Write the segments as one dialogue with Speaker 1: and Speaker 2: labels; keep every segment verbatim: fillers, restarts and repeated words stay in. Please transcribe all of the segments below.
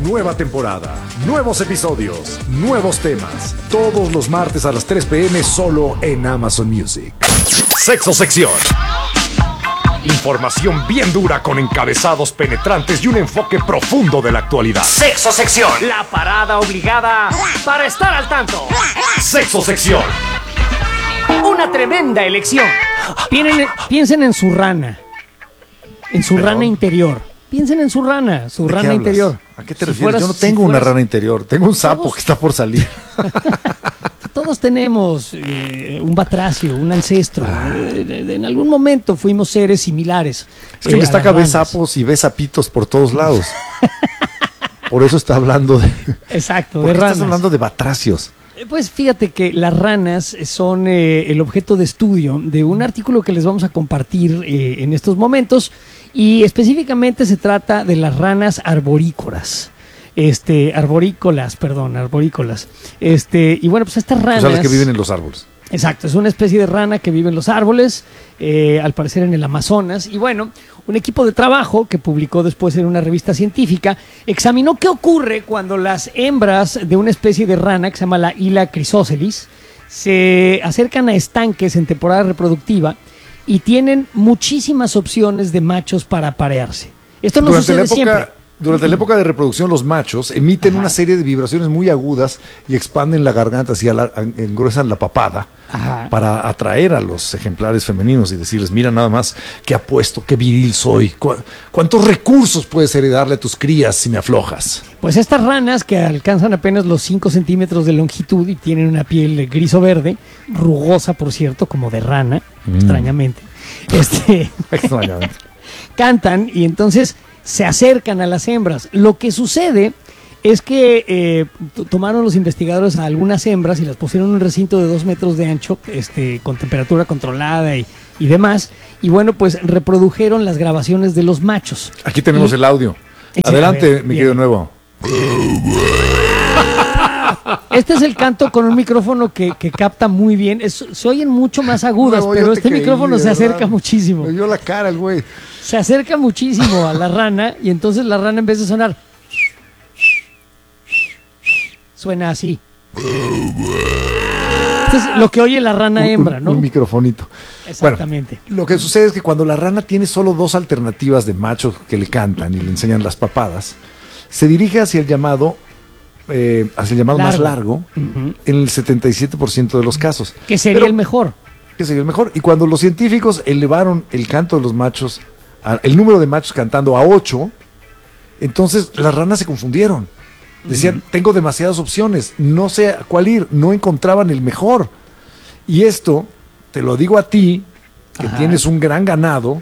Speaker 1: Nueva temporada, nuevos episodios, nuevos temas. Todos los martes a las tres p m solo en Amazon Music. Sexo Sección. Información bien dura con encabezados penetrantes y un enfoque profundo de la actualidad.
Speaker 2: Sexo Sección. La parada obligada para estar al tanto.
Speaker 1: Sexo Sección.
Speaker 2: Una tremenda elección.
Speaker 3: Piensen, piensen en su rana. En su
Speaker 1: Pero,
Speaker 3: rana interior. Piensen en su rana, su
Speaker 1: ¿de qué
Speaker 3: rana
Speaker 1: hablas?
Speaker 3: interior.
Speaker 1: ¿A qué te
Speaker 3: Si
Speaker 1: refieres?
Speaker 3: fueras-
Speaker 1: Yo no
Speaker 3: si
Speaker 1: tengo una
Speaker 3: fueras-
Speaker 1: rana interior. Tengo un sapo
Speaker 3: Todos-
Speaker 1: que está por salir.
Speaker 3: Todos tenemos eh, un batracio, un ancestro.
Speaker 1: Ah.
Speaker 3: Eh, de- de- en algún momento fuimos seres similares.
Speaker 1: Es que
Speaker 3: eh,
Speaker 1: me
Speaker 3: a
Speaker 1: está
Speaker 3: las
Speaker 1: ve
Speaker 3: ranas.
Speaker 1: sapos y ve sapitos por todos lados. Por eso está hablando de...
Speaker 3: Exacto,
Speaker 1: ¿Por
Speaker 3: de
Speaker 1: qué
Speaker 3: ranas.
Speaker 1: estás hablando de batracios?
Speaker 3: Eh, Pues fíjate que las ranas son eh, el objeto de estudio de un artículo que les vamos a compartir eh, en estos momentos, y específicamente se trata de las ranas arborícolas. Este, arborícolas, perdón, arborícolas. Este, y bueno, pues estas
Speaker 1: O
Speaker 3: ranas.
Speaker 1: sea, las que viven en los árboles.
Speaker 3: Exacto, es una especie de rana que vive en los árboles, eh, al parecer en el Amazonas. Y bueno, un equipo de trabajo que publicó después en una revista científica examinó qué ocurre cuando las hembras de una especie de rana que se llama la Hyla chrysocelyx se acercan a estanques en temporada reproductiva y tienen muchísimas opciones de machos para aparearse. Esto no
Speaker 1: Durante la
Speaker 3: sucede siempre.
Speaker 1: época, durante la época de reproducción, los machos emiten
Speaker 3: Ajá.
Speaker 1: una serie de vibraciones muy agudas y expanden la garganta, así alar- engruesan la papada
Speaker 3: Ajá.
Speaker 1: para atraer a los ejemplares femeninos y decirles, mira nada más qué apuesto, qué viril soy, cu- cuántos recursos puedes heredarle a tus crías si me aflojas.
Speaker 3: Pues estas ranas que alcanzan apenas los cinco centímetros de longitud y tienen una piel gris o verde, rugosa por cierto, como de rana,
Speaker 1: Mm.
Speaker 3: extrañamente, este,
Speaker 1: Extrañamente.
Speaker 3: cantan y entonces se acercan a las hembras. Lo que sucede es que eh, t- tomaron los investigadores a algunas hembras y las pusieron en un recinto de dos metros de ancho, este, con temperatura controlada y, y demás, y bueno, pues reprodujeron las grabaciones de los machos.
Speaker 1: Aquí tenemos
Speaker 3: Y-
Speaker 1: el audio.
Speaker 3: Sí, a
Speaker 1: Adelante,
Speaker 3: ver,
Speaker 1: mi
Speaker 3: bien.
Speaker 1: querido Nuevo.
Speaker 3: Este es el canto con un micrófono que, que capta muy bien. Es- se oyen mucho más agudas,
Speaker 1: Nuevo,
Speaker 3: pero
Speaker 1: yo te
Speaker 3: este
Speaker 1: creí,
Speaker 3: micrófono se
Speaker 1: ¿verdad?
Speaker 3: acerca muchísimo.
Speaker 1: Me vio la cara el güey.
Speaker 3: Se acerca muchísimo a la rana y entonces la rana en vez de sonar suena así. Entonces lo que oye la rana
Speaker 1: Un-
Speaker 3: hembra,
Speaker 1: un-
Speaker 3: ¿no?
Speaker 1: Un microfonito.
Speaker 3: Exactamente.
Speaker 1: Bueno, lo que sucede es que cuando la rana tiene solo dos alternativas de machos que le cantan y le enseñan las papadas, se dirige hacia el llamado, eh, hacia el llamado más
Speaker 3: Largo.
Speaker 1: largo
Speaker 3: Ujú.
Speaker 1: en el setenta y siete por ciento de los casos.
Speaker 3: Que sería
Speaker 1: Pero-
Speaker 3: el mejor.
Speaker 1: Que sería el mejor. Y cuando los científicos elevaron el canto de los machos, a- el número de machos cantando a ocho, entonces las ranas se confundieron. Decían, tengo demasiadas opciones, no sé a cuál ir, no encontraban el mejor. Y esto, te lo digo a ti, que
Speaker 3: Ajá.
Speaker 1: tienes un gran ganado,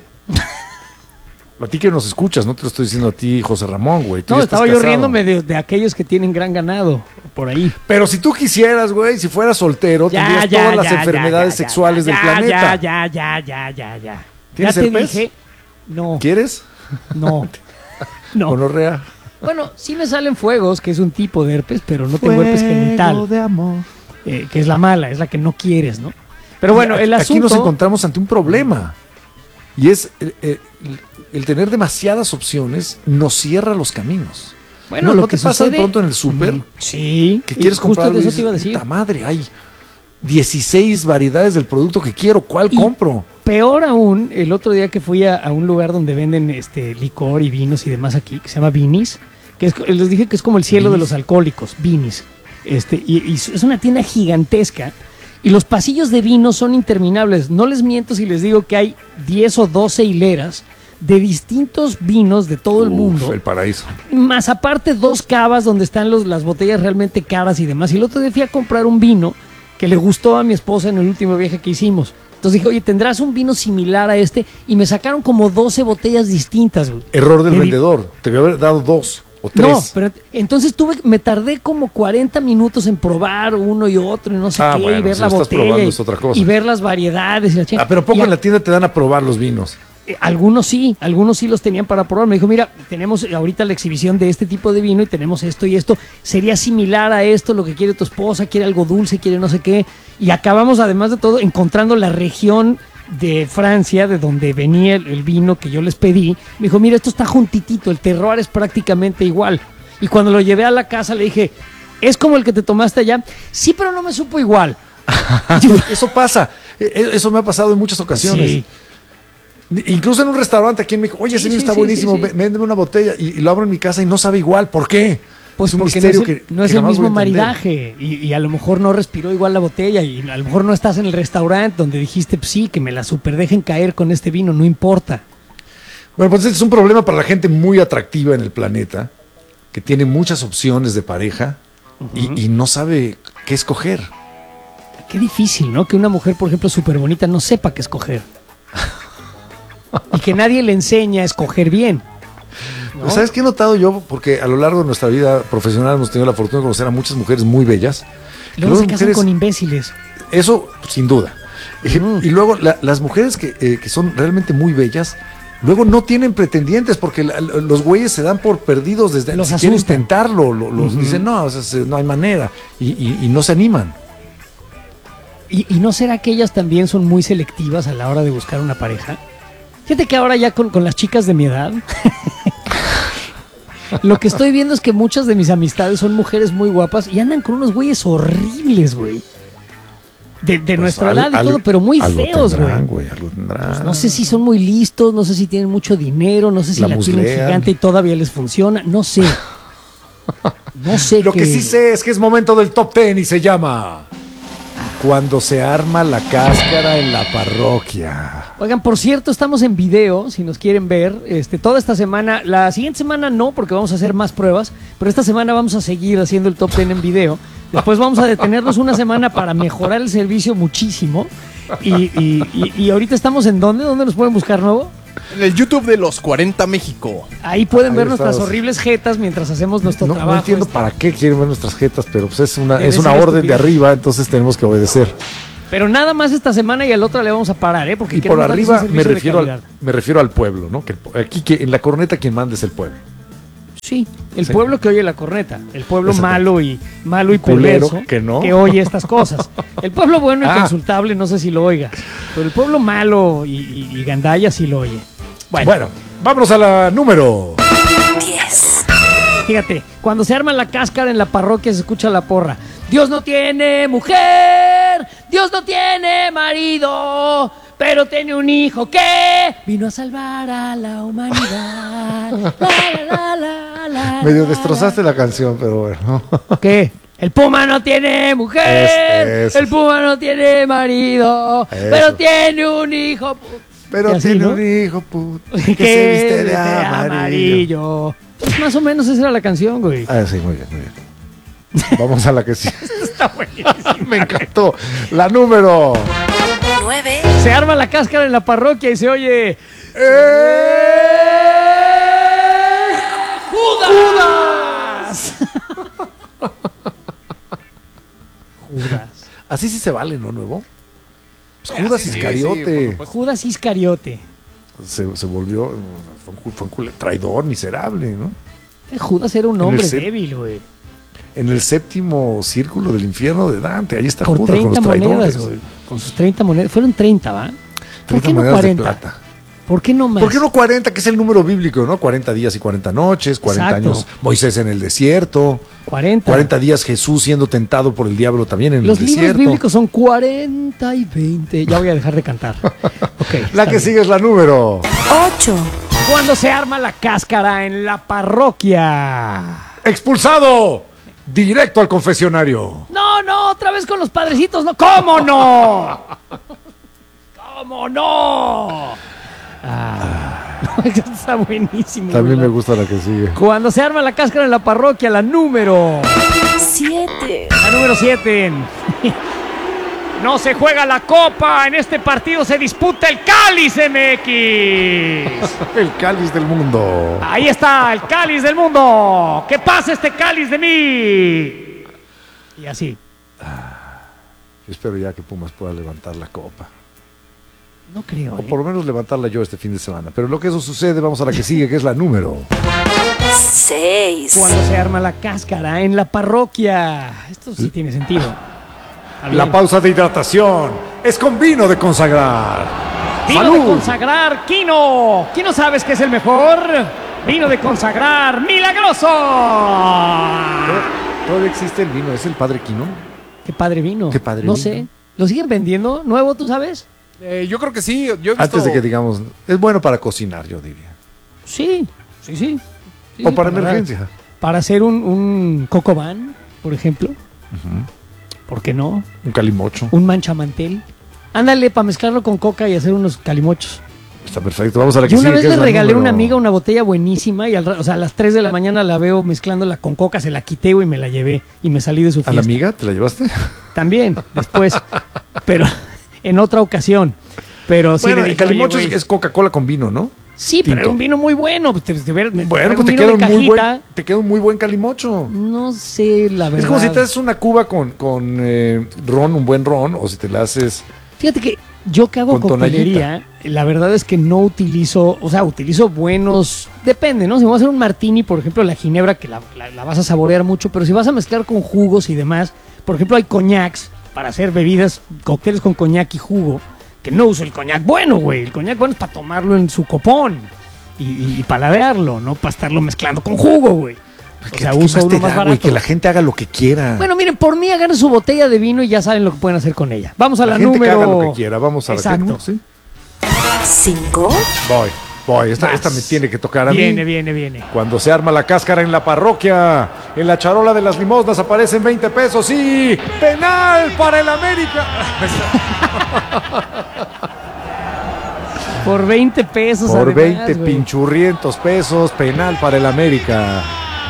Speaker 1: a ti que nos escuchas, no te lo estoy diciendo a ti, José Ramón, güey. tú
Speaker 3: No,
Speaker 1: ya estás
Speaker 3: estaba yo
Speaker 1: casado.
Speaker 3: riéndome de, de aquellos que tienen gran ganado por ahí.
Speaker 1: Pero si tú quisieras, güey, si fueras soltero, tendrías todas las enfermedades
Speaker 3: ya,
Speaker 1: sexuales
Speaker 3: ya,
Speaker 1: del
Speaker 3: ya,
Speaker 1: planeta.
Speaker 3: Ya, ya, ya, ya, ya. Ya
Speaker 1: ¿Tienes
Speaker 3: te
Speaker 1: herpes?
Speaker 3: dije, no,
Speaker 1: ¿Quieres?
Speaker 3: no, no.
Speaker 1: Gonorrea.
Speaker 3: Bueno, sí me salen fuegos, que es un tipo de herpes, pero no tengo herpes genital,
Speaker 1: de amor.
Speaker 3: eh, que es la mala, es la que no quieres, ¿no? Pero bueno,
Speaker 1: Aquí-
Speaker 3: el
Speaker 1: Aquí
Speaker 3: asunto...
Speaker 1: nos encontramos ante un problema. Y es eh, eh, el, el tener demasiadas opciones nos cierra los caminos.
Speaker 3: Bueno,
Speaker 1: ¿No,
Speaker 3: lo
Speaker 1: no
Speaker 3: que
Speaker 1: te pasa de
Speaker 3: sucede-
Speaker 1: pronto en el súper
Speaker 3: Mm, sí.
Speaker 1: que
Speaker 3: y
Speaker 1: quieres
Speaker 3: justo
Speaker 1: comprar
Speaker 3: de
Speaker 1: algo y
Speaker 3: eso te iba a
Speaker 1: dices,
Speaker 3: decir.
Speaker 1: puta madre, hay dieciséis variedades del producto que quiero, ¿cuál
Speaker 3: Y-
Speaker 1: compro?
Speaker 3: Peor aún, el otro día que fui a, a un lugar donde venden este licor y vinos y demás aquí, que se llama Vinis, que es, les dije que es como el cielo de los alcohólicos, Vinis. Este, y, y es una tienda gigantesca y los pasillos de vinos son interminables. No les miento si les digo que hay diez o doce hileras de distintos vinos de todo el
Speaker 1: Uf,
Speaker 3: mundo.
Speaker 1: el paraíso.
Speaker 3: Más aparte dos cavas donde están los, las botellas realmente caras y demás. Y el otro día fui a comprar un vino que le gustó a mi esposa en el último viaje que hicimos. Entonces dije, oye, ¿tendrás un vino similar a este? Y me sacaron como doce botellas distintas, güey.
Speaker 1: Error del
Speaker 3: Me di-
Speaker 1: vendedor. Te voy a haber dado dos o tres.
Speaker 3: No, pero entonces tuve, me tardé como cuarenta minutos en probar uno y otro y no sé
Speaker 1: Ah,
Speaker 3: qué,
Speaker 1: bueno,
Speaker 3: y ver
Speaker 1: si
Speaker 3: la
Speaker 1: lo estás
Speaker 3: botella
Speaker 1: probando
Speaker 3: y,
Speaker 1: es otra cosa.
Speaker 3: y ver las variedades. Y la chingada.
Speaker 1: Ah, pero poco
Speaker 3: Y a-
Speaker 1: en la tienda te dan a probar los vinos.
Speaker 3: eh, algunos sí, algunos sí los tenían para probar. Me dijo, mira, tenemos ahorita la exhibición de este tipo de vino y tenemos esto y esto. Sería similar a esto, lo que quiere tu esposa, quiere algo dulce, quiere no sé qué. Y acabamos, además de todo, encontrando la región de Francia, de donde venía el, el vino que yo les pedí. Me dijo, mira, esto está juntitito, el terroir es prácticamente igual. Y cuando lo llevé a la casa le dije, ¿es como el que te tomaste allá? Sí, pero no me supo igual.
Speaker 1: Eso pasa, eso me ha pasado en muchas ocasiones.
Speaker 3: Sí.
Speaker 1: Incluso en un restaurante aquí en México, oye, ese
Speaker 3: Sí,
Speaker 1: vino
Speaker 3: sí,
Speaker 1: está
Speaker 3: sí,
Speaker 1: buenísimo,
Speaker 3: sí, sí.
Speaker 1: véndeme una botella y, y lo abro en mi casa y no sabe igual. ¿Por qué?
Speaker 3: Pues
Speaker 1: es un
Speaker 3: porque no
Speaker 1: misterio
Speaker 3: es el,
Speaker 1: que,
Speaker 3: no es
Speaker 1: que
Speaker 3: el
Speaker 1: jamás
Speaker 3: mismo
Speaker 1: voy a entender.
Speaker 3: maridaje y, y a lo mejor no respiró igual la botella y a lo mejor no estás en el restaurante donde dijiste, pues sí, que me la super dejen caer con este vino, no importa.
Speaker 1: Bueno, pues este es un problema para la gente muy atractiva en el planeta, que tiene muchas opciones de pareja uh-huh. y, y no sabe qué escoger.
Speaker 3: Qué difícil, ¿no? Que una mujer, por ejemplo, súper bonita no sepa qué escoger. Y que nadie le enseña a escoger bien. ¿No?
Speaker 1: Pues, ¿sabes qué he notado yo? Porque a lo largo de nuestra vida profesional hemos tenido la fortuna de conocer a muchas mujeres muy bellas.
Speaker 3: Luego se casan
Speaker 1: mujeres,
Speaker 3: con imbéciles.
Speaker 1: Eso, sin duda.
Speaker 3: Mm.
Speaker 1: Y luego la, las mujeres que, eh, que son realmente muy bellas, luego no tienen pretendientes porque la, los güeyes se dan por perdidos desde
Speaker 3: Los
Speaker 1: si quieren
Speaker 3: asustan.
Speaker 1: intentarlo. Lo, los
Speaker 3: Uh-huh.
Speaker 1: dicen, no, o sea, se- no hay manera. Y, y- y no se animan.
Speaker 3: ¿Y, ¿Y no será que ellas también son muy selectivas a la hora de buscar una pareja? Fíjate que ahora ya con, con las chicas de mi edad, lo que estoy viendo es que muchas de mis amistades son mujeres muy guapas y andan con unos güeyes horribles, güey. De, de
Speaker 1: Pues
Speaker 3: nuestra
Speaker 1: al-
Speaker 3: edad y
Speaker 1: al-
Speaker 3: todo, pero muy
Speaker 1: algo
Speaker 3: feos,
Speaker 1: tendrán,
Speaker 3: güey.
Speaker 1: güey, algo tendrán.
Speaker 3: No sé si son muy listos, no sé si tienen mucho dinero, no sé si
Speaker 1: La
Speaker 3: la, tienen
Speaker 1: muslean.
Speaker 3: gigante y todavía les funciona, no sé. No sé
Speaker 1: Lo que
Speaker 3: qué-
Speaker 1: sí sé es que es momento del top ten y se llama Cuando se arma la cáscara en la parroquia.
Speaker 3: Oigan, por cierto, estamos en video, si nos quieren ver, este, toda esta semana, la siguiente semana no, porque vamos a hacer más pruebas, pero esta semana vamos a seguir haciendo el top ten en video. Después vamos a detenernos una semana para mejorar el servicio muchísimo. Y, y, y, y ahorita estamos en ¿dónde? ¿Dónde nos pueden buscar nuevo?
Speaker 4: En el YouTube de los cuarenta México.
Speaker 3: Ahí pueden
Speaker 1: Ahí
Speaker 3: ver
Speaker 1: estamos.
Speaker 3: nuestras horribles jetas mientras hacemos nuestro
Speaker 1: No,
Speaker 3: trabajo.
Speaker 1: no entiendo
Speaker 3: este.
Speaker 1: para qué quieren ver nuestras jetas, pero pues es una,
Speaker 3: Debe
Speaker 1: es una
Speaker 3: ser
Speaker 1: orden de
Speaker 3: estupidez.
Speaker 1: arriba, entonces tenemos que obedecer.
Speaker 3: Pero nada más esta semana y al otro le vamos a parar, ¿eh? Porque
Speaker 1: Y por
Speaker 3: queremos darles un
Speaker 1: arriba me
Speaker 3: servicio de
Speaker 1: refiero, al,
Speaker 3: calidad.
Speaker 1: me refiero al pueblo, ¿no? Que el- aquí que en la corneta quien manda es el pueblo.
Speaker 3: Sí, el
Speaker 1: Sí.
Speaker 3: pueblo que oye la corneta, el pueblo
Speaker 1: Exacto.
Speaker 3: malo y malo y
Speaker 1: Culero,
Speaker 3: perverso
Speaker 1: que no.
Speaker 3: oye estas cosas. El pueblo bueno y
Speaker 1: Ah.
Speaker 3: consultable no sé si lo oiga, pero el pueblo malo y, y, y gandalla sí lo oye. Bueno,
Speaker 1: Bueno, vámonos a la número.
Speaker 3: fíjate, cuando se arma la cáscara en la parroquia se escucha la porra. Dios no tiene mujer, Dios no tiene marido, pero tiene un hijo que vino a salvar a la humanidad. La, la, la, la, la,
Speaker 1: Medio
Speaker 3: la,
Speaker 1: destrozaste la canción, pero bueno.
Speaker 3: ¿Qué? El puma no tiene mujer,
Speaker 1: Es- eso.
Speaker 3: el puma no tiene marido,
Speaker 1: Eso.
Speaker 3: pero tiene un hijo pu-
Speaker 1: Pero
Speaker 3: Y así,
Speaker 1: tiene
Speaker 3: ¿no?
Speaker 1: un hijo put, que,
Speaker 3: que
Speaker 1: se viste de
Speaker 3: viste
Speaker 1: amarillo.
Speaker 3: amarillo. Pues más o menos esa era la canción, güey.
Speaker 1: Ah, sí, muy bien, muy bien. Vamos a la que sí.
Speaker 3: Está buenísimo.
Speaker 1: Me encantó. La número.
Speaker 5: nueve,
Speaker 3: Se arma la cáscara en la parroquia y se oye... ¡Judas! Judas.
Speaker 1: Así sí se vale, ¿no? Nuevo. Pues Judas
Speaker 4: sí, sí,
Speaker 1: Iscariote.
Speaker 4: por supuesto.
Speaker 3: Judas Iscariote.
Speaker 1: se, se volvió. Fue un, cu- fue un cule- traidor, miserable, ¿no?
Speaker 3: Judas era un
Speaker 1: En el
Speaker 3: hombre
Speaker 1: set-
Speaker 3: débil, güey.
Speaker 1: En el séptimo círculo del infierno de Dante. Ahí está
Speaker 3: Por
Speaker 1: Judas con los
Speaker 3: treinta
Speaker 1: traidores.
Speaker 3: monedas, güey. Con sus treinta monedas. Fueron treinta, ¿va? ¿Por
Speaker 1: treinta
Speaker 3: qué no
Speaker 1: monedas de
Speaker 3: cuarenta?
Speaker 1: plata.
Speaker 3: ¿Por qué no más?
Speaker 1: ¿Por qué no cuarenta? Que es el número bíblico, ¿no? cuarenta días y cuarenta noches, cuarenta
Speaker 3: Exacto.
Speaker 1: años Moisés en el desierto,
Speaker 3: cuarenta.
Speaker 1: cuarenta días Jesús siendo tentado por el diablo también en
Speaker 3: Los
Speaker 1: el
Speaker 3: libros
Speaker 1: desierto.
Speaker 3: bíblicos son cuarenta y veinte. Ya voy a dejar de cantar. Okay,
Speaker 1: La
Speaker 3: está
Speaker 1: que
Speaker 3: bien.
Speaker 1: sigue es la número.
Speaker 5: ocho,
Speaker 3: Cuando se arma la cáscara en la parroquia.
Speaker 1: ¡Expulsado! Directo al confesionario.
Speaker 3: No, no, otra vez con los padrecitos, no. ¿Cómo no? ¿Cómo no? Ah, no, eso está buenísimo.
Speaker 1: También me
Speaker 3: ¿verdad?
Speaker 1: gusta la que sigue.
Speaker 3: Cuando se arma la cáscara en la parroquia, la número.
Speaker 5: siete,
Speaker 3: La número siete. No se juega la copa, en este partido se disputa el Cáliz M X.
Speaker 1: El cáliz del mundo.
Speaker 3: Ahí está, el Cáliz del mundo. ¿Qué pasa este Cáliz de mí? Y así.
Speaker 1: Yo espero ya que Pumas pueda levantar la copa.
Speaker 3: No creo.
Speaker 1: O
Speaker 3: ¿eh?
Speaker 1: por lo menos levantarla yo este fin de semana. Pero lo que eso sucede, vamos a la que sigue, que es la número.
Speaker 5: seis,
Speaker 3: Cuando se arma la cáscara en la parroquia. Esto sí tiene sentido. Está bien.
Speaker 1: La pausa de hidratación es con vino de consagrar.
Speaker 3: Vino de consagrar, Kino. ¿Kino sabes que es el mejor? Vino de consagrar, milagroso.
Speaker 1: Todavía existe el vino, es el Padre Quino.
Speaker 3: Qué padre vino.
Speaker 1: Qué padre
Speaker 3: No
Speaker 1: vino.
Speaker 3: sé. ¿Lo siguen vendiendo nuevo, tú sabes?
Speaker 4: Eh, yo creo que sí. Yo he visto...
Speaker 1: Antes de que digamos, es bueno para cocinar, yo diría.
Speaker 3: Sí, sí, sí. Sí,
Speaker 1: O para
Speaker 3: para-
Speaker 1: emergencia.
Speaker 3: Para hacer un, un coco van, por ejemplo. ¿Por qué no?
Speaker 1: Un calimocho.
Speaker 3: Un manchamantel. Ándale, para mezclarlo con coca y hacer unos calimochos.
Speaker 1: Está perfecto. Vamos a la que
Speaker 3: Yo una
Speaker 1: sigue,
Speaker 3: vez
Speaker 1: que
Speaker 3: le
Speaker 1: es la
Speaker 3: regalé a
Speaker 1: número-
Speaker 3: una amiga una botella buenísima y al, ra- o sea, a las tres de la mañana la veo mezclándola con coca, se la quité y me la llevé y me salí de su
Speaker 1: ¿A
Speaker 3: fiesta.
Speaker 1: la amiga? ¿Te la llevaste?
Speaker 3: También, después, pero en otra ocasión. Pero sí
Speaker 1: Bueno,
Speaker 3: le
Speaker 1: el
Speaker 3: dije,
Speaker 1: calimocho
Speaker 3: "Oye,
Speaker 1: es,
Speaker 3: güey".
Speaker 1: es Coca-Cola con vino, ¿no?
Speaker 3: Sí, pero
Speaker 1: tinto.
Speaker 3: era un vino muy bueno. Te, te, te,
Speaker 1: Bueno,
Speaker 3: traigo
Speaker 1: pues
Speaker 3: un
Speaker 1: te
Speaker 3: vino
Speaker 1: queda,
Speaker 3: de
Speaker 1: un muy
Speaker 3: cajita.
Speaker 1: buen, te queda un muy buen calimocho.
Speaker 3: No sé, la verdad.
Speaker 1: Es como si te haces una cuba con, con eh, ron, un buen ron, o si te la haces...
Speaker 3: Fíjate que yo que hago
Speaker 1: Con
Speaker 3: coctelería, la verdad es que no utilizo, o sea, utilizo buenos, depende, ¿no? Si voy a hacer un martini, por ejemplo, la ginebra, que la, la- la vas a saborear mucho, pero si vas a mezclar con jugos y demás, por ejemplo, hay coñacs para hacer bebidas, cócteles con coñac y jugo, que no uso el coñac bueno, güey. El coñac bueno es para tomarlo en su copón y, y, y paladearlo, no para estarlo mezclando con jugo, güey. O sea,
Speaker 1: ¿Qué
Speaker 3: uso
Speaker 1: más te
Speaker 3: uno más
Speaker 1: da, güey?
Speaker 3: barato.
Speaker 1: Que la gente haga lo que quiera.
Speaker 3: Bueno, miren, por mí agarren su botella de vino y ya saben lo que pueden hacer con ella. Vamos a la,
Speaker 1: la gente que
Speaker 3: número...
Speaker 1: haga lo que quiera. Vamos a la que
Speaker 3: Exacto.
Speaker 1: número, ¿sí?
Speaker 5: cinco,
Speaker 1: Voy, voy. Esta,
Speaker 3: Vas.
Speaker 1: esta me tiene que tocar a
Speaker 3: Viene,
Speaker 1: mí.
Speaker 3: viene, viene.
Speaker 1: Cuando se arma la cáscara en la parroquia, en la charola de las limosnas aparecen veinte pesos y penal para el América.
Speaker 3: Por veinte pesos,
Speaker 1: Por
Speaker 3: además,
Speaker 1: veinte
Speaker 3: güey.
Speaker 1: pinchurrientos pesos, penal para el América.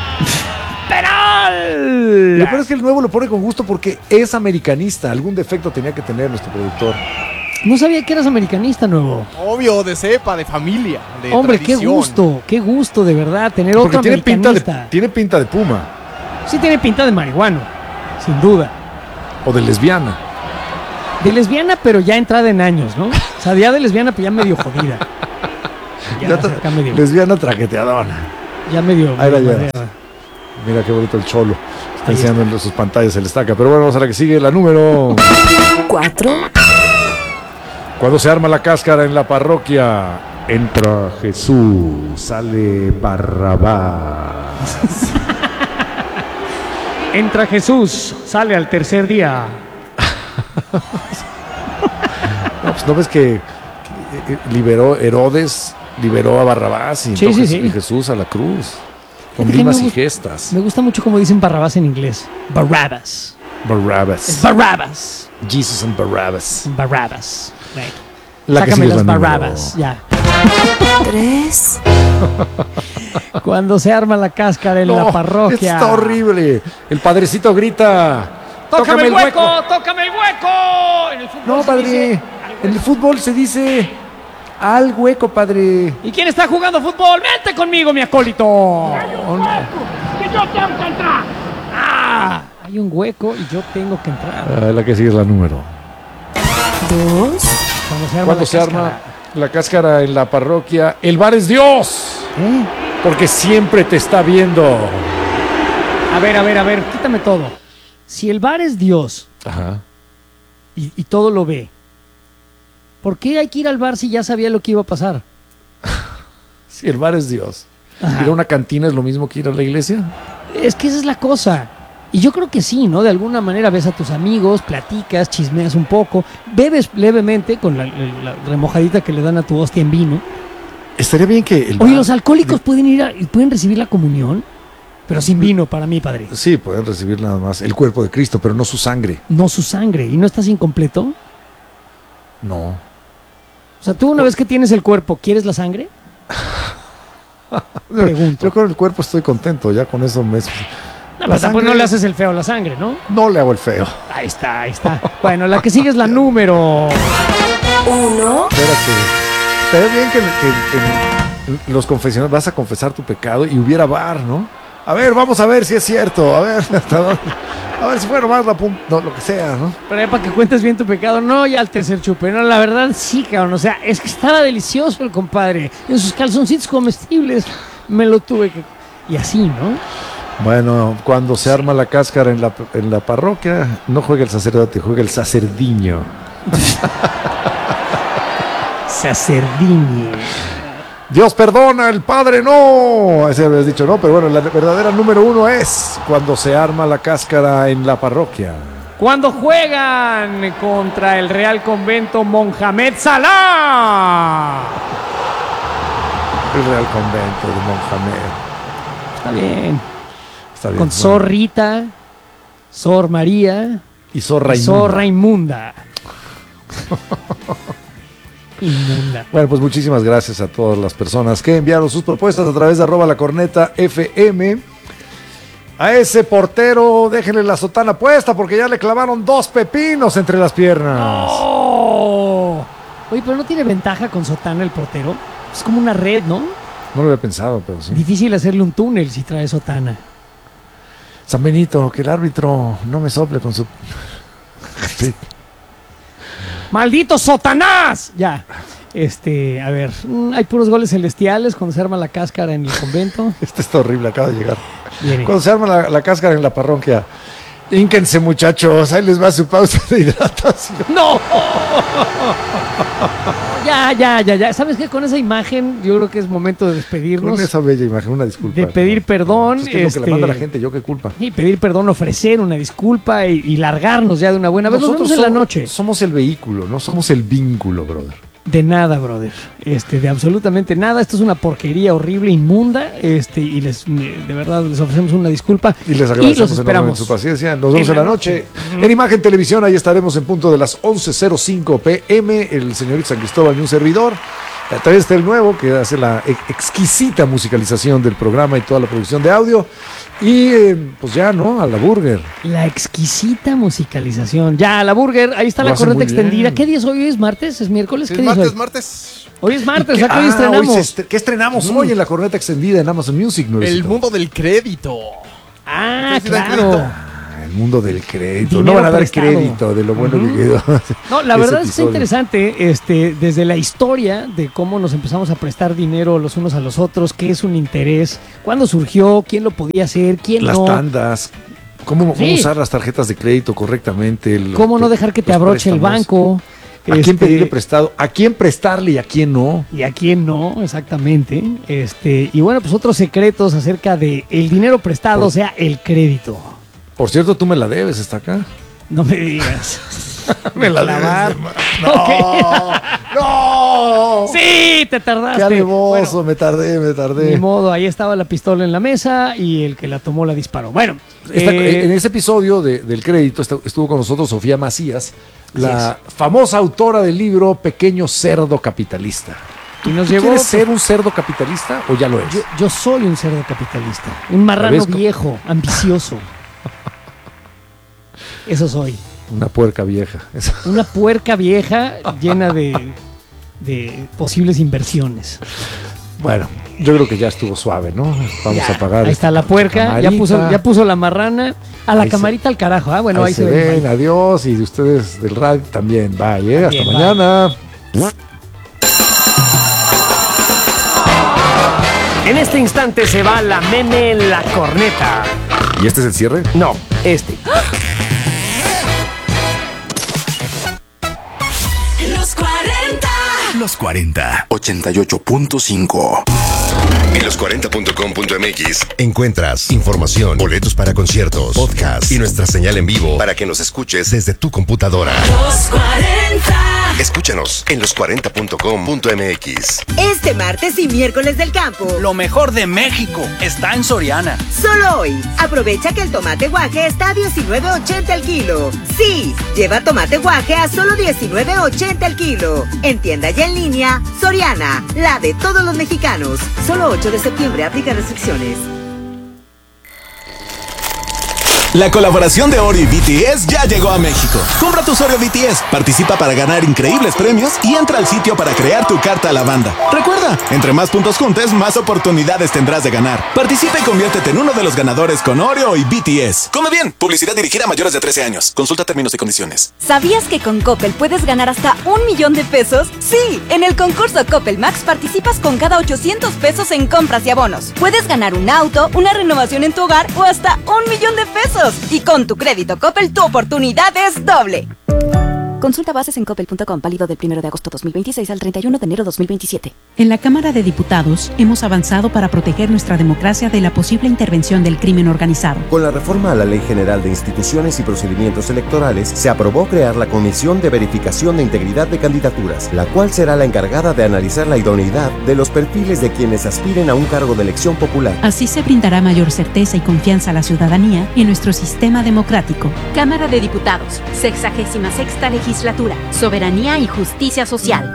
Speaker 3: ¡Penal!
Speaker 1: Lo peor es que el nuevo lo pone con gusto porque es americanista. Algún defecto tenía que tener nuestro productor.
Speaker 3: No sabía que eras americanista, nuevo.
Speaker 4: Obvio, de cepa, de familia, de
Speaker 3: Hombre, qué
Speaker 4: tradición.
Speaker 3: gusto, qué gusto de verdad tener
Speaker 1: Porque
Speaker 3: otro
Speaker 1: tiene pinta,
Speaker 3: americanista.
Speaker 1: de, tiene pinta de puma
Speaker 3: Sí tiene pinta de marihuano, sin duda.
Speaker 1: o de lesbiana.
Speaker 3: De lesbiana, pero ya entrada en años, ¿no? O sea, ya de lesbiana, pero ya medio jodida. Ya,
Speaker 1: Ya
Speaker 3: o sea,
Speaker 1: tra-
Speaker 3: acá medio,
Speaker 1: lesbiana traqueteadora.
Speaker 3: ya medio...
Speaker 1: Ahí la
Speaker 3: medio
Speaker 1: llevas.
Speaker 3: madreada.
Speaker 1: Mira qué bonito el cholo. Está
Speaker 3: Ahí
Speaker 1: enseñando en sus pantallas el estaca. Pero bueno, vamos a la que sigue, la número.
Speaker 5: cuatro,
Speaker 1: Cuando se arma la cáscara en la parroquia, entra Jesús, sale Barrabás.
Speaker 3: Entra Jesús, sale al tercer día.
Speaker 1: No, pues no ves que, que, eh, liberó Herodes, liberó a Barrabás y,
Speaker 3: Sí,
Speaker 1: entró
Speaker 3: sí,
Speaker 1: Jesús,
Speaker 3: sí.
Speaker 1: y Jesús a la cruz. Con
Speaker 3: Fíjate que
Speaker 1: limas
Speaker 3: me
Speaker 1: y
Speaker 3: gusta-
Speaker 1: gestas.
Speaker 3: Me gusta mucho como dicen Barrabás en inglés. Barabbas.
Speaker 1: Barrabás.
Speaker 3: Es Barabbas.
Speaker 1: Jesus and Barrabás.
Speaker 3: Barabbas. Right.
Speaker 1: La que
Speaker 3: Sácame
Speaker 1: sigue es
Speaker 3: las
Speaker 1: la número-
Speaker 3: Barabbas, ya.
Speaker 5: tres,
Speaker 3: Cuando se arma la cáscara en
Speaker 1: No,
Speaker 3: la parroquia.
Speaker 1: está horrible. El padrecito grita.
Speaker 3: ¡Tócame el hueco! ¡Tócame el hueco! En el fútbol
Speaker 1: No,
Speaker 3: se
Speaker 1: padre.
Speaker 3: dice,
Speaker 1: En el fútbol se dice al hueco, padre.
Speaker 3: ¿y quién está jugando fútbol? ¡Vente conmigo, mi acólito! ¡Ah! Hay un hueco y yo tengo que entrar.
Speaker 1: Ah, la que sigue es la número.
Speaker 5: dos,
Speaker 3: Cuando se arma
Speaker 1: Cuando
Speaker 3: la
Speaker 1: se
Speaker 3: cáscara.
Speaker 1: arma la cáscara en la parroquia, el bar es Dios.
Speaker 3: ¿Eh?
Speaker 1: Porque siempre te está viendo.
Speaker 3: A ver, a ver, a ver, quítame todo. Si el bar es Dios
Speaker 1: Ajá.
Speaker 3: y, y todo lo ve, ¿por qué hay que ir al bar si ya sabía lo que iba a pasar?
Speaker 1: Si el bar es Dios.
Speaker 3: Ajá.
Speaker 1: ¿Ir a una cantina es lo mismo que ir a la iglesia?
Speaker 3: Es que esa es la cosa. Y yo creo que sí, ¿no? De alguna manera ves a tus amigos, platicas, chismeas un poco, bebes levemente con la, la remojadita que le dan a tu hostia en vino.
Speaker 1: Estaría bien que el
Speaker 3: Oye,
Speaker 1: bar-
Speaker 3: los alcohólicos pueden ir a- pueden recibir la comunión, pero sin vino para mí, padre.
Speaker 1: Sí, pueden recibir nada más el cuerpo de Cristo, pero no su sangre.
Speaker 3: No su sangre. ¿Y no estás incompleto?
Speaker 1: No.
Speaker 3: O sea, tú una vez que tienes el cuerpo, ¿quieres la sangre? Pregunto.
Speaker 1: Yo con el cuerpo estoy contento, ya con eso me...
Speaker 3: No,
Speaker 1: La
Speaker 3: pero tampoco
Speaker 1: sangre-
Speaker 3: no le haces el feo a la sangre, ¿no?
Speaker 1: No le hago el feo.
Speaker 3: Ahí está, ahí está. Bueno, la que sigue es la número.
Speaker 5: uno,
Speaker 1: Espérate. Estaría bien que, en- que en- en los confesionarios vas a confesar tu pecado y hubiera bar, ¿no? A ver, vamos a ver si es cierto. A ver, hasta dónde- a ver si fue nomás la punta, no, lo que sea, ¿no?
Speaker 3: Pero ya para que cuentes bien tu pecado, no ya al tercer chupe, no, la verdad sí, cabrón, o sea, es que estaba delicioso el compadre, en sus calzoncitos comestibles, me lo tuve que... Y así, ¿no?
Speaker 1: Bueno, cuando se arma la cáscara en la, en la parroquia, no juega el sacerdote, juega el sacerdiño.
Speaker 3: Sacerdiño.
Speaker 1: Dios perdona, el Padre no. Ese habías dicho, ¿no? Pero bueno, la verdadera número uno es cuando se arma la cáscara en la parroquia.
Speaker 3: Cuando juegan contra el Real Convento Mohamed Salah.
Speaker 1: El Real Convento de Mohamed.
Speaker 3: Está bien.
Speaker 1: Está bien.
Speaker 3: Con
Speaker 1: bueno.
Speaker 3: Sor Rita, Sor María
Speaker 1: Y Zorra
Speaker 3: y
Speaker 1: inmunda.
Speaker 3: Zorra Inmunda. Inmunda.
Speaker 1: Bueno, pues muchísimas gracias a todas las personas que enviaron sus propuestas a través de arroba la corneta F M. A ese portero déjenle la sotana puesta porque ya le clavaron dos pepinos entre las piernas.
Speaker 3: ¡Oh! Oye, pero no tiene ventaja con sotana el portero. Es como una red, ¿no?
Speaker 1: No lo había pensado, pero sí.
Speaker 3: Difícil hacerle un túnel si trae sotana.
Speaker 1: San Benito, que el árbitro no me sople con su... Sí.
Speaker 3: ¡Maldito Sotanás! Ya. Este, a ver, mm, hay puros goles celestiales cuando se arma la cáscara en el convento.
Speaker 1: Este está horrible, acaba de llegar.
Speaker 3: Viene.
Speaker 1: Cuando se arma la, la cáscara en la parroquia. Ínquense, muchachos, ahí les va su pausa de hidratación.
Speaker 3: ¡No! Ya, ya, ya, ya. ¿Sabes qué? Con esa imagen yo creo que es momento de despedirnos.
Speaker 1: Con esa bella imagen, una disculpa.
Speaker 3: De pedir perdón.
Speaker 1: Es que es lo que le
Speaker 3: este,
Speaker 1: manda la gente, yo qué culpa.
Speaker 3: Y pedir perdón, ofrecer una disculpa y, y largarnos ya de una buena vez. Nos vemos en la
Speaker 1: somos-
Speaker 3: noche.
Speaker 1: Somos el vehículo, no somos el vínculo, brother.
Speaker 3: De nada, brother. Este, de absolutamente nada. Esto es una porquería horrible, inmunda. Este, y les, de verdad, les ofrecemos una disculpa.
Speaker 1: Y les
Speaker 3: los
Speaker 1: agradecemos enormemente
Speaker 3: esperamos.
Speaker 1: su paciencia. Nos vemos
Speaker 3: En
Speaker 1: en
Speaker 3: la
Speaker 1: la noche. En Imagen Televisión, ahí estaremos en punto de las once cero cinco pm. El señorito San Cristóbal y un servidor. También está el nuevo, que hace la ex- exquisita musicalización del programa y toda la producción de audio. Y eh, pues ya, ¿no? A la burger.
Speaker 3: La exquisita musicalización. Ya, la burger. Ahí está
Speaker 1: Lo
Speaker 3: la
Speaker 1: hace
Speaker 3: corneta
Speaker 1: muy
Speaker 3: extendida.
Speaker 1: bien.
Speaker 3: ¿Qué día es hoy? ¿Es martes? ¿Es miércoles?
Speaker 4: Sí,
Speaker 3: ¿Qué día es
Speaker 4: martes,
Speaker 3: hoy?
Speaker 4: martes.
Speaker 3: Hoy es martes,
Speaker 1: ¿Qué,
Speaker 3: o sea que hoy
Speaker 1: ah,
Speaker 3: estrenamos.
Speaker 1: hoy se estre- ¿Qué estrenamos hoy en la corneta extendida en Amazon Music?
Speaker 4: El
Speaker 1: nuevecito?
Speaker 4: mundo del crédito.
Speaker 3: Ah,
Speaker 4: Ustedes sí dan
Speaker 3: claro.
Speaker 4: crédito.
Speaker 1: Ah, el mundo del crédito.
Speaker 3: Dinero
Speaker 1: No van a dar
Speaker 3: prestado.
Speaker 1: crédito de lo bueno
Speaker 3: Ujú.
Speaker 1: que quedó.
Speaker 3: No, la
Speaker 1: ese
Speaker 3: verdad es que está
Speaker 1: episodio.
Speaker 3: interesante, este, desde la historia de cómo nos empezamos a prestar dinero los unos a los otros, qué es un interés, cuándo surgió, quién lo podía hacer, quién
Speaker 1: Las
Speaker 3: no,
Speaker 1: tandas. ¿Cómo,
Speaker 3: Sí.
Speaker 1: cómo usar las tarjetas de crédito correctamente? el-
Speaker 3: cómo no dejar que te
Speaker 1: los
Speaker 3: abroche el
Speaker 1: préstamos.
Speaker 3: banco.
Speaker 1: ¿A quién
Speaker 3: este,
Speaker 1: pedirle prestado? ¿A quién prestarle y a quién no?
Speaker 3: y a quién no, exactamente. Este, y bueno, pues otros secretos acerca de el dinero prestado,
Speaker 1: Por-
Speaker 3: o sea, el crédito.
Speaker 1: Por cierto, tú me la debes, está acá.
Speaker 3: No me digas.
Speaker 1: Me la
Speaker 3: Clavar.
Speaker 1: debes.
Speaker 3: Ok.
Speaker 1: ¡No!
Speaker 3: Sí, te tardaste.
Speaker 1: ¡Qué alevoso!
Speaker 3: Bueno,
Speaker 1: me tardé, me tardé.
Speaker 3: ni modo, ahí estaba la pistola en la mesa y el que la tomó la disparó. Bueno,
Speaker 1: Esta-
Speaker 3: eh,
Speaker 1: en ese episodio de- del crédito estu- estuvo con nosotros Sofía Macías,
Speaker 3: Así
Speaker 1: la famosa autora del libro Pequeño Cerdo Capitalista.
Speaker 3: y nos
Speaker 1: ¿Tú
Speaker 3: llevó.
Speaker 1: ¿Quieres ser un cerdo capitalista o ya lo es?
Speaker 3: Yo, yo soy un cerdo capitalista, un marrano
Speaker 1: ¿Ves cómo?
Speaker 3: viejo, ambicioso. Eso soy.
Speaker 1: Una puerca vieja. Eso.
Speaker 3: Una puerca vieja llena de, de posibles inversiones.
Speaker 1: Bueno, yo creo que ya estuvo suave, ¿no? Vamos
Speaker 3: Ya,
Speaker 1: a apagar.
Speaker 3: ahí está
Speaker 1: esta
Speaker 3: la puerca, ya
Speaker 1: camarita.
Speaker 3: puso, ya puso la marrana. A la
Speaker 1: Ahí se-
Speaker 3: camarita al carajo. Ah, bueno, ahí,
Speaker 1: ahí, se,
Speaker 3: se ve.
Speaker 1: ven, adiós. Y de ustedes del radio también. Bye, ¿eh? Hasta
Speaker 3: También, bye.
Speaker 1: mañana.
Speaker 2: En este instante se va la meme la corneta.
Speaker 1: ¿Y este es el cierre?
Speaker 2: No, este.
Speaker 5: Los cuarenta.
Speaker 6: Los cuarenta, ochenta y ocho punto cinco. En los cuarenta punto com punto m x encuentras información, boletos para conciertos, podcast y nuestra señal en vivo para que nos escuches desde tu computadora.
Speaker 5: Los cuarenta.
Speaker 6: Escúchanos en los cuarenta punto com punto m x.
Speaker 7: Este martes y miércoles del campo.
Speaker 8: Lo mejor de México está en Soriana.
Speaker 7: Solo hoy. Aprovecha que el tomate guaje está a diecinueve ochenta el kilo. Sí, lleva tomate guaje a solo diecinueve ochenta el kilo. En tienda y en línea, Soriana, la de todos los mexicanos. Solo ocho de septiembre, aplica restricciones.
Speaker 9: La colaboración de Oreo y B T S ya llegó a México. Compra tus Oreo B T S, participa para ganar increíbles premios y entra al sitio para crear tu carta a la banda. Recuerda, entre más puntos juntes, más oportunidades tendrás de ganar. Participa y conviértete en uno de los ganadores con Oreo y B T S. Come bien, publicidad dirigida a mayores de trece años. Consulta términos y condiciones.
Speaker 10: ¿Sabías que con Coppel puedes ganar hasta un millón de pesos? Sí, en el concurso Coppel Max participas con cada ochocientos pesos en compras y abonos. Puedes ganar un auto, una renovación en tu hogar o hasta un millón de pesos. Y con tu crédito Coppel tu oportunidad es doble. Consulta bases en coppel punto com, válido del primero de agosto dos mil veintiséis al treinta y uno de enero dos mil veintisiete.
Speaker 11: En la Cámara de Diputados hemos avanzado para proteger nuestra democracia de la posible intervención del crimen organizado.
Speaker 12: Con la reforma a la Ley General de Instituciones y Procedimientos Electorales, se aprobó crear la Comisión de Verificación de Integridad de Candidaturas, la cual será la encargada de analizar la idoneidad de los perfiles de quienes aspiren a un cargo de elección popular.
Speaker 11: Así se brindará mayor certeza y confianza a la ciudadanía en nuestro sistema democrático.
Speaker 13: Cámara de Diputados, sexagésima sexta legislatura, soberanía y justicia social.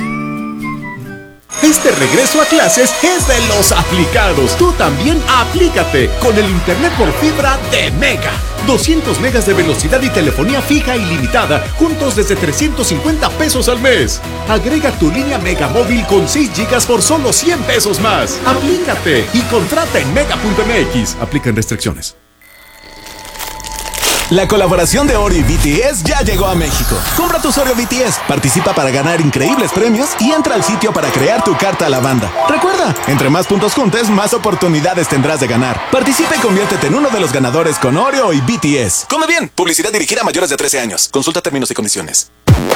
Speaker 14: Este regreso a clases es de los aplicados. Tú también aplícate con el internet por fibra de Mega. doscientos megas de velocidad y telefonía fija ilimitada, juntos desde trescientos cincuenta pesos al mes. Agrega tu línea Mega móvil con seis gigas por solo cien pesos más. Aplícate y contrata en mega punto m x. Aplican restricciones.
Speaker 9: La colaboración de Oreo y B T S ya llegó a México. Compra tu Oreo B T S, participa para ganar increíbles premios y entra al sitio para crear tu carta a la banda. Recuerda, entre más puntos juntes, más oportunidades tendrás de ganar. Participa y conviértete en uno de los ganadores con Oreo y B T S. Come bien, publicidad dirigida a mayores de trece años. Consulta términos y condiciones.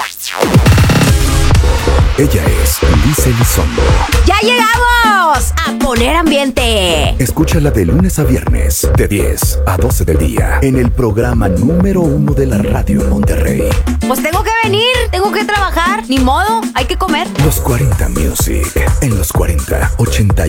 Speaker 6: Ella es Liz Elizondo.
Speaker 13: ¡Ya llegamos! ¡A poner ambiente!
Speaker 6: Escúchala de lunes a viernes, de diez a doce del día, en el programa número uno de la radio en Monterrey.
Speaker 13: Pues tengo que venir, tengo que trabajar, ni modo, hay que comer.
Speaker 6: Los cuarenta Music, en los cuarenta, ochenta y